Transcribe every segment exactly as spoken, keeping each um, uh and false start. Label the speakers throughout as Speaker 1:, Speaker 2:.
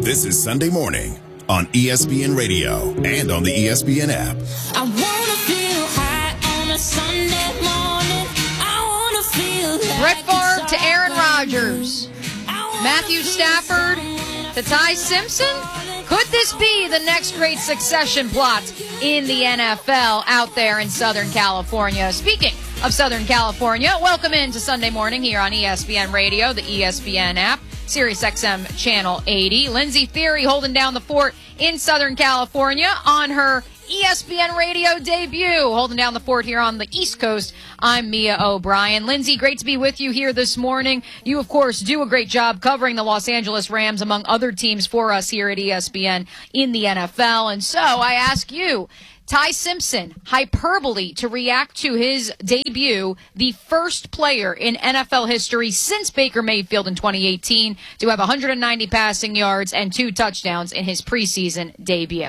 Speaker 1: This is Sunday Morning on E S P N Radio and on the E S P N app.
Speaker 2: I wanna feel high on a Sunday morning. I wanna feel like
Speaker 3: Brett Favre to Aaron Rodgers. Matthew Stafford to Ty Simpson. Could this be the next great succession plot in the N F L out there in Southern California? Speaking of Southern California, welcome into Sunday Morning here on E S P N Radio, the E S P N app, Sirius X M Channel eighty. Lindsey Thiry holding down the fort in Southern California on her E S P N Radio debut, holding down the fort here on the East Coast. I'm Mia O'Brien. Lindsey, great to be with you here this morning. You, of course, do a great job covering the Los Angeles Rams, among other teams, for us here at E S P N in the N F L. And so I ask you, Ty Simpson, hyperbole to react to his debut, the first player in N F L history since Baker Mayfield in twenty eighteen to have one hundred ninety passing yards and two touchdowns in his preseason debut.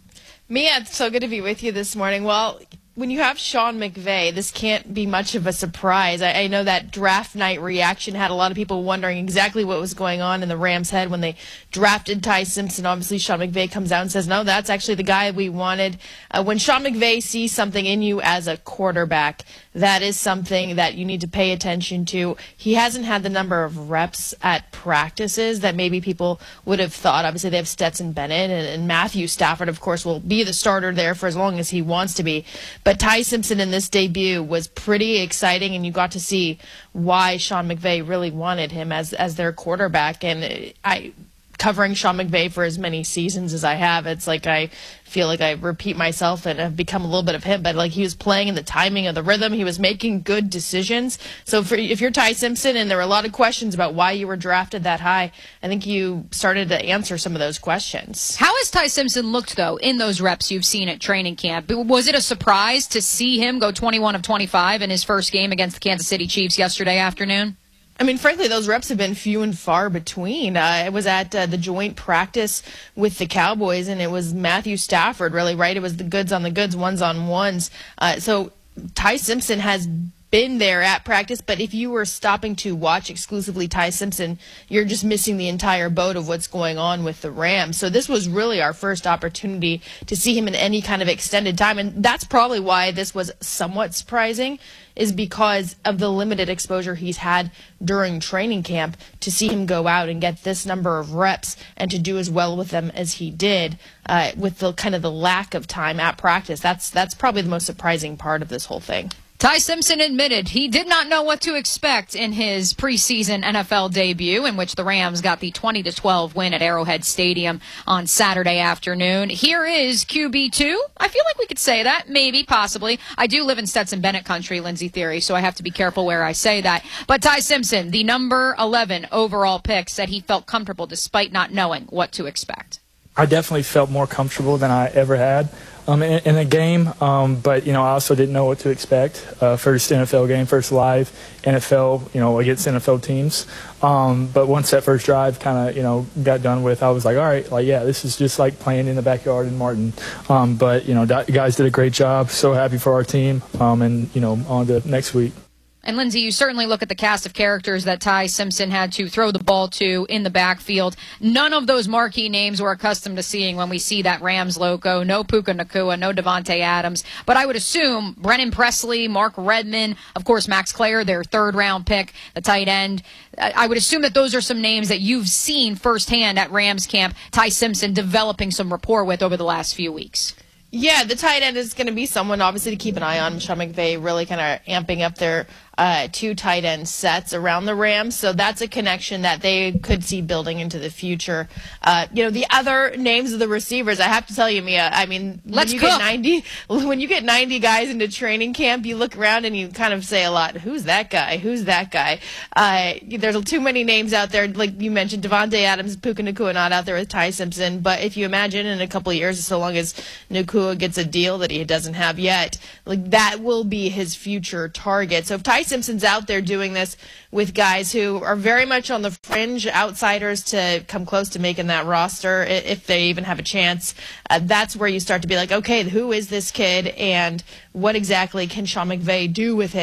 Speaker 4: Mia, it's so good to be with you this morning. Well, when you have Sean McVay, this can't be much of a surprise. I, I know that draft night reaction had a lot of people wondering exactly what was going on in the Rams' head when they drafted Ty Simpson. Obviously, Sean McVay comes out and says, no, that's actually the guy we wanted. Uh, when Sean McVay sees something in you as a quarterback, that is something that you need to pay attention to. He hasn't had the number of reps at practices that maybe people would have thought. Obviously, they have Stetson Bennett, and, and Matthew Stafford, of course, will be the starter there for as long as he wants to be. But Ty Simpson in this debut was pretty exciting, and you got to see why Sean McVay really wanted him as as their quarterback. And I, covering Sean McVay for as many seasons as I have, it's like I feel like I repeat myself and have become a little bit of him. But like, he was playing in the timing of the rhythm. He was making good decisions. So for, if you're Ty Simpson, and there were a lot of questions about why you were drafted that high, I think you started to answer some of those questions.
Speaker 3: How has Ty Simpson looked, though, in those reps you've seen at training camp? Was it a surprise to see him go twenty-one of twenty-five in his first game against the Kansas City Chiefs yesterday afternoon?
Speaker 4: I mean, frankly, those reps have been few and far between. Uh, I was at uh, the joint practice with the Cowboys, and it was Matthew Stafford, really, right? It was the goods on the goods, ones on ones. Uh, so Ty Simpson has been there at practice, but if you were stopping to watch exclusively Ty Simpson, you're just missing the entire boat of what's going on with the Rams. So this was really our first opportunity to see him in any kind of extended time, and that's probably why this was somewhat surprising, is because of the limited exposure he's had during training camp. To see him go out and get this number of reps and to do as well with them as he did, uh, with the kind of the lack of time at practice, that's that's probably the most surprising part of this whole thing.
Speaker 3: Ty Simpson admitted he did not know what to expect in his preseason N F L debut, in which the Rams got the twenty to twelve win at Arrowhead Stadium on Saturday afternoon. Here is Q B two. I feel like we could say that, maybe, possibly. I do live in Stetson Bennett country, Lindsey Thiry, so I have to be careful where I say that. But Ty Simpson, the number eleven overall pick, said he felt comfortable despite not knowing what to expect.
Speaker 5: I definitely felt more comfortable than I ever had um, in, in a game, um, but, you know, I also didn't know what to expect. Uh, first N F L game, first live N F L, you know, against N F L teams. Um, but once that first drive kind of, you know, got done with, I was like, all right, like, yeah, this is just like playing in the backyard in Martin. Um, but, you know, guys did a great job. So happy for our team, um, and, you know, on to next week.
Speaker 3: And, Lindsey, you certainly look at the cast of characters that Ty Simpson had to throw the ball to in the backfield. None of those marquee names we're accustomed to seeing when we see that Rams logo. No Puka Nacua, no Davante Adams. But I would assume Brennan Presley, Mark Redman, of course, Max Clare, their third-round pick, the tight end. I would assume that those are some names that you've seen firsthand at Rams camp, Ty Simpson developing some rapport with over the last few weeks.
Speaker 4: Yeah, the tight end is going to be someone, obviously, to keep an eye on. Sean McVay really kind of amping up their uh, two tight end sets around the Rams. So that's a connection that they could see building into the future. Uh, you know, the other names of the receivers, I have to tell you, Mia, I mean,
Speaker 3: Let's
Speaker 4: when you
Speaker 3: cook.
Speaker 4: get ninety, when you get ninety guys into training camp, you look around and you kind of say a lot, who's that guy? Who's that guy? Uh, there's too many names out there. Like you mentioned, Davante Adams, Puka Nacua not out there with Ty Simpson. But if you imagine in a couple of years, so long as Nacua gets a deal that he doesn't have yet, like that will be his future target. So if Ty Simpson's out there doing this with guys who are very much on the fringe, outsiders to come close to making that roster, if they even have a chance, uh, that's where you start to be like, okay, who is this kid and what exactly can Sean McVay do with him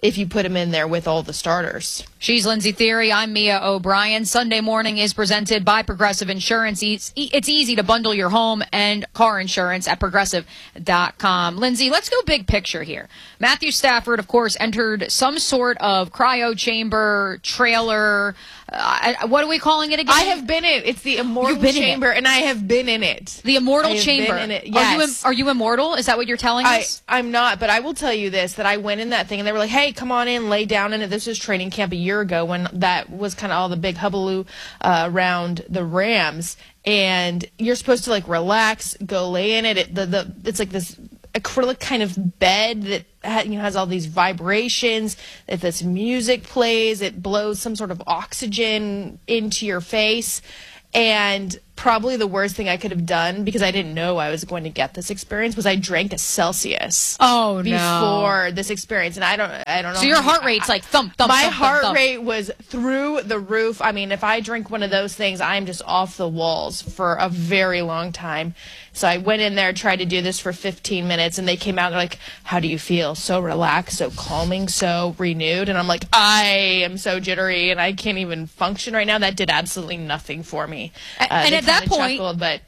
Speaker 4: if you put him in there with all the starters.
Speaker 3: She's Lindsay Theory. I'm Mia O'Brien. Sunday Morning is presented by Progressive Insurance. It's, it's easy to bundle your home and car insurance at progressive dot com. Lindsay, let's go big picture here. Matthew Stafford, of course, entered some sort of cryo chamber, trailer. Uh, what are we calling it again?
Speaker 4: I have been in it. It's the immortal chamber, and I have been in it.
Speaker 3: The immortal
Speaker 4: I have
Speaker 3: chamber.
Speaker 4: Been in it.
Speaker 3: Yes. Are you, im-
Speaker 4: Yes.
Speaker 3: are you immortal? Is that what you're telling
Speaker 4: I,
Speaker 3: us?
Speaker 4: I'm not, but I will tell you this, that I went in that thing, and they were like, hey, come on in, lay down in it. This was training camp a year ago when that was kind of all the big hubbub uh, around the Rams. And you're supposed to, like, relax, go lay in it. it the, the, it's like this acrylic kind of bed that ha- you know, has all these vibrations. If this music plays, it blows some sort of oxygen into your face. And probably the worst thing I could have done, because I didn't know I was going to get this experience, was I drank a Celsius.
Speaker 3: Oh, no.
Speaker 4: Before this experience, and I don't, I don't know.
Speaker 3: So your
Speaker 4: how
Speaker 3: heart
Speaker 4: many-
Speaker 3: rate's like thump, thump,
Speaker 4: My
Speaker 3: thump,
Speaker 4: heart
Speaker 3: thump, thump.
Speaker 4: rate was through the roof. I mean, if I drink one of those things, I'm just off the walls for a very long time. So I went in there, tried to do this for fifteen minutes, and they came out and they're like, how do you feel? So relaxed, so calming, so renewed. And I'm like, I am so jittery, and I can't even function right now. That did absolutely nothing for me.
Speaker 3: A-
Speaker 4: Uh,
Speaker 3: and
Speaker 4: they
Speaker 3: at that
Speaker 4: kinda
Speaker 3: point-
Speaker 4: chuckled, but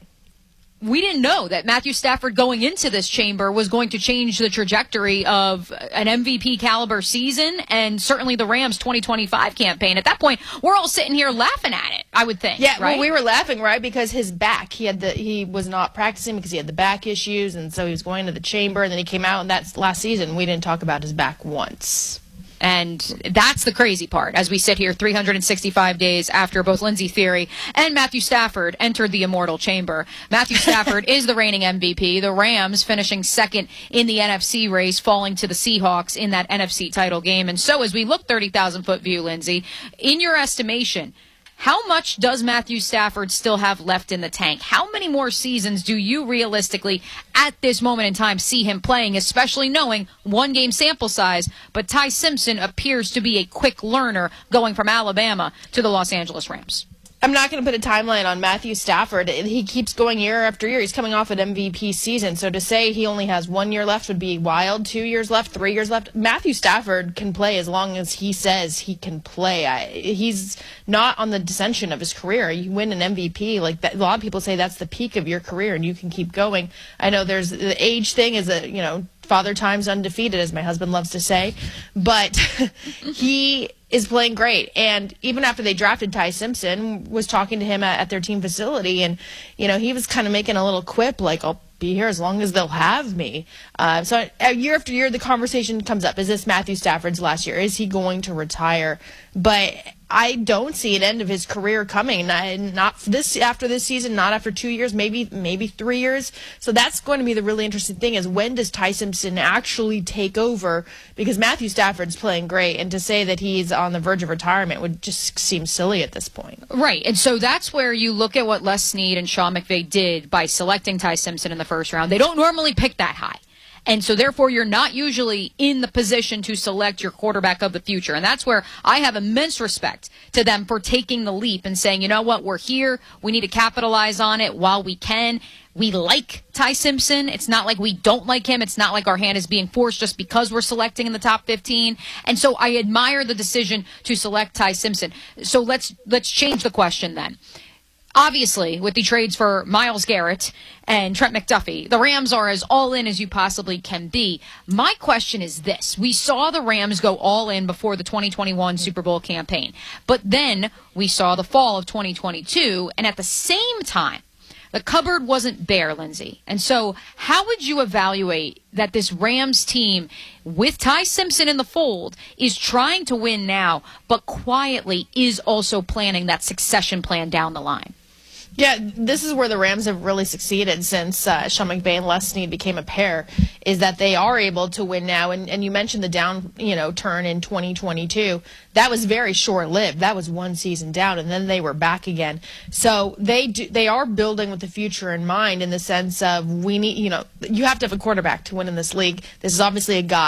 Speaker 3: We didn't know that Matthew Stafford going into this chamber was going to change the trajectory of an M V P caliber season and certainly the Rams twenty twenty-five campaign. At that point, we're all sitting here laughing at it, I would think.
Speaker 4: Yeah,
Speaker 3: right?
Speaker 4: well, we were laughing, right? Because his back, he had the he was not practicing because he had the back issues, and so he was going to the chamber, and then he came out, and that's last season. We didn't talk about his back once.
Speaker 3: And that's the crazy part as we sit here three hundred sixty-five days after both Lindsay Theory and Matthew Stafford entered the immortal chamber. Matthew Stafford is the reigning M V P. The Rams finishing second in the N F C race, falling to the Seahawks in that N F C title game. And so as we look thirty thousand foot view, Lindsay, in your estimation, how much does Matthew Stafford still have left in the tank? How many more seasons do you realistically, at this moment in time, see him playing, especially knowing one game sample size, but Ty Simpson appears to be a quick learner going from Alabama to the Los Angeles Rams?
Speaker 4: I'm not going to put a timeline on Matthew Stafford. He keeps going year after year. He's coming off an M V P season. So to say he only has one year left would be wild. Two years left, three years left. Matthew Stafford can play as long as he says he can play. I, he's not on the descension of his career. You win an M V P. Like that, a lot of people say that's the peak of your career and you can keep going. I know there's the age thing is a, you know, father time's undefeated, as my husband loves to say. But he is playing great. And even after they drafted Ty Simpson, was talking to him at, at their team facility, and, you know, he was kind of making a little quip like, I'll be here as long as they'll have me. Uh, so uh, year after year, the conversation comes up. Is this Matthew Stafford's last year? Is he going to retire? But I don't see an end of his career coming. Not, not this after this season, not after two years, maybe maybe three years. So that's going to be the really interesting thing, is when does Ty Simpson actually take over? Because Matthew Stafford's playing great, and to say that he's on the verge of retirement would just seem silly at this point.
Speaker 3: Right, and so that's where you look at what Les Snead and Sean McVay did by selecting Ty Simpson in the first round. They don't normally pick that high. And so therefore you're not usually in the position to select your quarterback of the future. And that's where I have immense respect to them for taking the leap and saying, you know what, we're here. We need to capitalize on it while we can. We like Ty Simpson. It's not like we don't like him. It's not like our hand is being forced just because we're selecting in the top fifteen. And so I admire the decision to select Ty Simpson. So let's let's change the question then. Obviously, with the trades for Myles Garrett and Trent McDuffie, the Rams are as all in as you possibly can be. My question is this. We saw the Rams go all in before the twenty twenty-one Super Bowl campaign. But then we saw the fall of twenty twenty-two, and at the same time, the cupboard wasn't bare, Lindsay. And so how would you evaluate that this Rams team, with Ty Simpson in the fold, is trying to win now, but quietly is also planning that succession plan down the line?
Speaker 4: Yeah, this is where the Rams have really succeeded since uh, Sean McVay and Les Snead became a pair, is that they are able to win now. And, and you mentioned the down, you know, turn in twenty twenty-two. That was very short-lived. That was one season down, and then they were back again. So they do, they are building with the future in mind, in the sense of we need, you know, you have to have a quarterback to win in this league. This is obviously a guy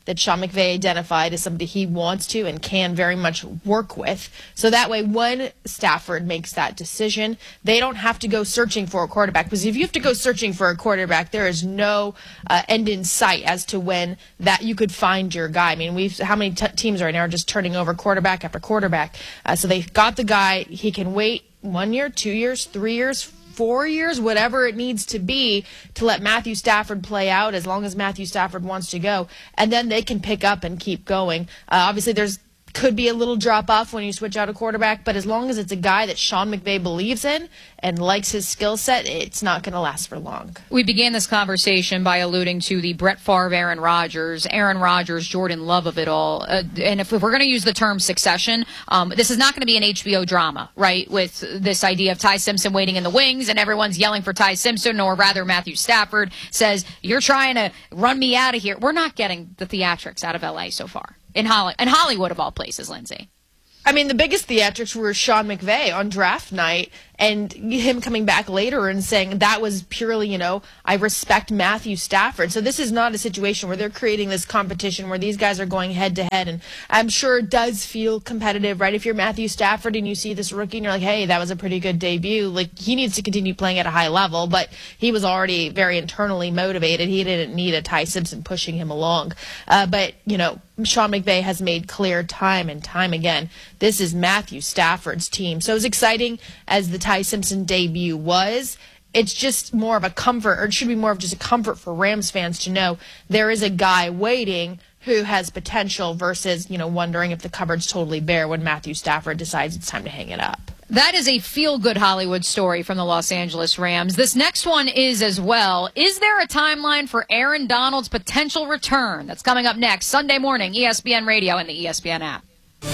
Speaker 4: that Sean McVay identified as somebody he wants to and can very much work with. So that way, when Stafford makes that decision, they don't have to go searching for a quarterback. Because if you have to go searching for a quarterback, there is no uh, end in sight as to when that you could find your guy. I mean, we've how many t- teams right now are just turning over quarterback after quarterback. Uh, so they got the guy. He can wait one year, two years, three years, four years, whatever it needs to be to let Matthew Stafford play out as long as Matthew Stafford wants to go. And then they can pick up and keep going. Uh, obviously, there's could be a little drop off when you switch out a quarterback, but as long as it's a guy that Sean McVay believes in and likes his skill set, it's not going to last for long.
Speaker 3: We began this conversation by alluding to the Brett Favre, Aaron Rodgers, Aaron Rodgers, Jordan Love of it all. Uh, and if, if we're going to use the term succession, um, this is not going to be an H B O drama, right? With this idea of Ty Simpson waiting in the wings and everyone's yelling for Ty Simpson, or rather Matthew Stafford says, you're trying to run me out of here. We're not getting the theatrics out of L A so far. In Holly, in Hollywood, of all places, Lindsay.
Speaker 4: I mean, the biggest theatrics were Sean McVay on draft night and him coming back later and saying that was purely, you know, I respect Matthew Stafford. So this is not a situation where they're creating this competition where these guys are going head to head. And I'm sure it does feel competitive, right? If you're Matthew Stafford and you see this rookie and you're like, hey, that was a pretty good debut. Like, he needs to continue playing at a high level, but he was already very internally motivated. He didn't need a Ty Simpson pushing him along. Uh, but, you know, Sean McVay has made clear time and time again, this is Matthew Stafford's team. So as exciting as the Ty Simpson debut was, it's just more of a comfort, or it should be more of just a comfort for Rams fans to know there is a guy waiting who has potential versus, you know, wondering if the cupboard's totally bare when Matthew Stafford decides it's time to hang it up.
Speaker 3: That is a feel-good Hollywood story from the Los Angeles Rams. This next one is as well. Is there a timeline for Aaron Donald's potential return? That's coming up next, Sunday morning, E S P N Radio and the E S P N app.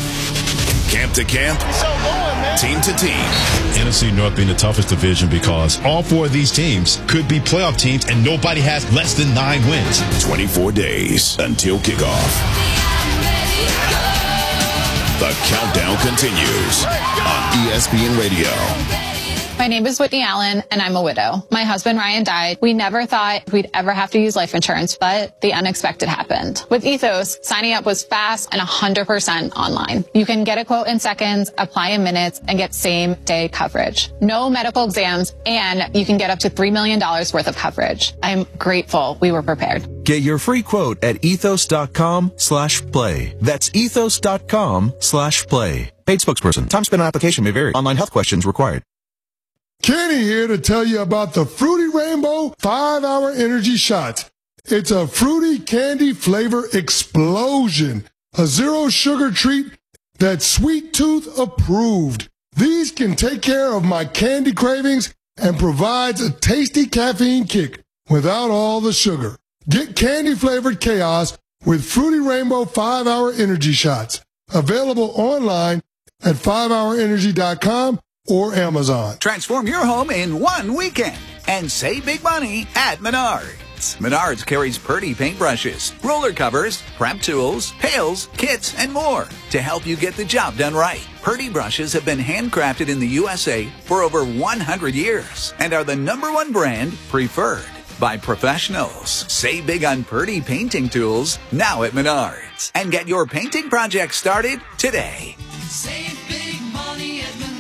Speaker 1: Camp to camp, team to team.
Speaker 6: N F C North being the toughest division because all four of these teams could be playoff teams and nobody has less than nine wins.
Speaker 1: twenty-four days until kickoff. The countdown continues on E S P N Radio.
Speaker 7: My name is Whitney Allen, and I'm a widow. My husband, Ryan, died. We never thought we'd ever have to use life insurance, but the unexpected happened. With Ethos, signing up was fast and one hundred percent online. You can get a quote in seconds, apply in minutes, and get same-day coverage. No medical exams, and you can get up to three million dollars worth of coverage. I'm grateful we were prepared.
Speaker 8: Get your free quote at ethos.com slash play. That's ethos.com slash play. Paid spokesperson. Time spent on application may vary. Online health questions required.
Speaker 9: Kenny here to tell you about the Fruity Rainbow five hour Energy Shots. It's a fruity candy flavor explosion. A zero sugar treat that's Sweet Tooth approved. These can take care of my candy cravings and provides a tasty caffeine kick without all the sugar. Get candy-flavored chaos with Fruity Rainbow five hour Energy Shots. Available online at five hour energy dot com or Amazon.
Speaker 10: Transform your home in one weekend and save big money at Menards. Menards carries Purdy paintbrushes, roller covers, prep tools, pails, kits, and more to help you get the job done right. Purdy brushes have been handcrafted in the U S A for over one hundred years and are the number one brand preferred by professionals. Save big on Purdy painting tools now at Menards and get your painting project started today.
Speaker 2: Save big money at Menards.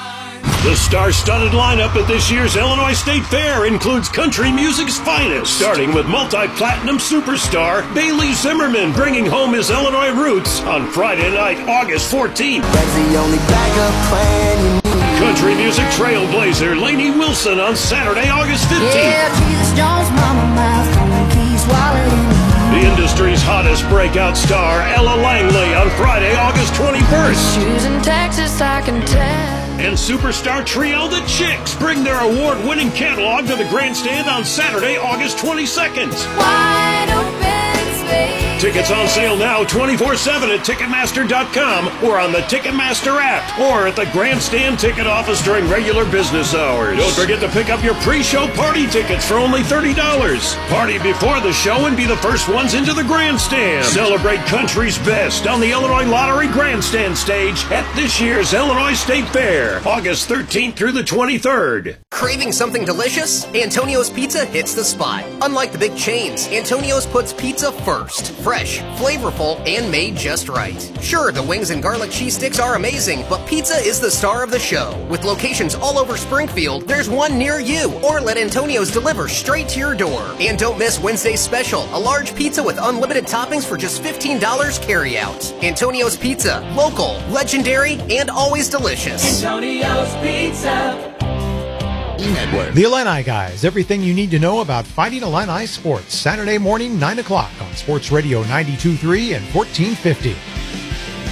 Speaker 11: The star-studded lineup at this year's Illinois State Fair includes country music's finest, starting with multi-platinum superstar Bailey Zimmerman bringing home his Illinois roots on Friday night, August fourteenth.
Speaker 12: That's the only backup plan you need.
Speaker 11: Country music trailblazer Lainey Wilson on Saturday, August fifteenth.
Speaker 12: Yeah, Jesus Jones, mama, my phone keys, wallet in
Speaker 11: the industry's hottest breakout star, Ella Langley, on Friday, August twenty-first.
Speaker 12: Shoes in Texas, I can tell.
Speaker 11: And superstar trio The Chicks bring their award-winning catalog to the grandstand on Saturday, August twenty-second.
Speaker 12: Wide open space.
Speaker 11: Tickets on sale now twenty-four seven at Ticketmaster dot com or on the Ticketmaster app or at the grandstand ticket office during regular business hours. Don't forget to pick up your pre-show party tickets for only thirty dollars. Party before the show and be the first ones into the grandstand. Celebrate country's best on the Illinois Lottery Grandstand stage at this year's Illinois State Fair, August thirteenth through the twenty-third.
Speaker 13: Craving something delicious? Antonio's Pizza hits the spot. Unlike the big chains, Antonio's puts pizza first. Fresh, flavorful, and made just right. Sure, the wings and garlic cheese sticks are amazing, but pizza is the star of the show. With locations all over Springfield, there's one near you, or let Antonio's deliver straight to your door. And don't miss Wednesday's special, a large pizza with unlimited toppings for just fifteen dollars carry out. Antonio's Pizza, local, legendary, and always delicious.
Speaker 2: Antonio's Pizza.
Speaker 14: Network. The Illini Guys, everything you need to know about Fighting Illini sports. Saturday morning, nine o'clock on Sports Radio ninety-two point three and fourteen fifty.